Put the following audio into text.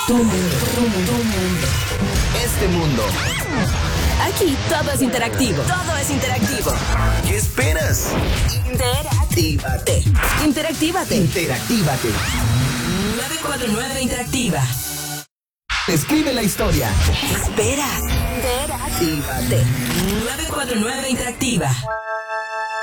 Tu mundo, tu mundo, tu mundo. Este mundo. Aquí todo es interactivo. Todo es interactivo. ¿Qué esperas? Interactívate. Interactívate. Interactívate. 949 Interactiva. Escribe la historia. ¿Qué esperas? Interactívate. 949 Interactiva.